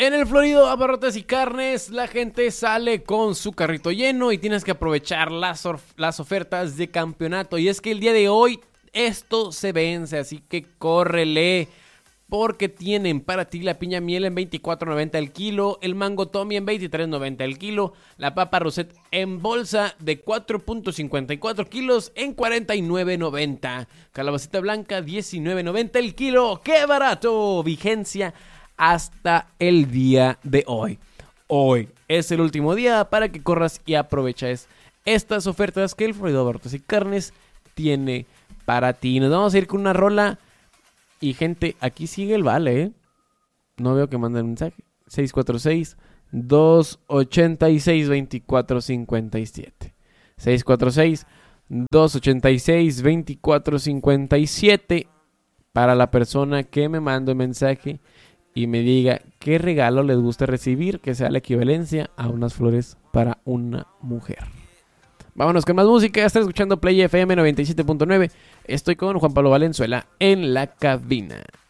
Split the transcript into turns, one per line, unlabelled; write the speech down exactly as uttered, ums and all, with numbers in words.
En el Florido Abarrotes y Carnes, la gente sale con su carrito lleno y tienes que aprovechar las, of- las ofertas de campeonato. Y es que el día de hoy esto se vence, así que córrele. Porque tienen para ti la piña miel en veinticuatro noventa el kilo, el mango Tommy en veintitrés noventa el kilo, la papa Rosette en bolsa de cuatro punto cincuenta y cuatro kilos en cuarenta y nueve noventa, calabacita blanca diecinueve noventa el kilo. ¡Qué barato! Vigencia hasta el día de hoy. Hoy es el último día para que corras y aproveches estas ofertas que el Florido Abarrotes y Carnes tiene para ti. Nos vamos a ir con una rola. Y gente, aquí sigue el vale, ¿eh? No veo que manden mensaje. seis cuatro seis, dos ocho seis, dos cuatro cinco siete. seis cuatro seis, dos ocho seis, dos cuatro cinco siete. Para la persona que me mande un mensaje y me diga qué regalo les gusta recibir, que sea la equivalencia a unas flores para una mujer. Vámonos con más música. Estás escuchando Play F M noventa y siete punto nueve. Estoy con Juan Pablo Valenzuela en la cabina.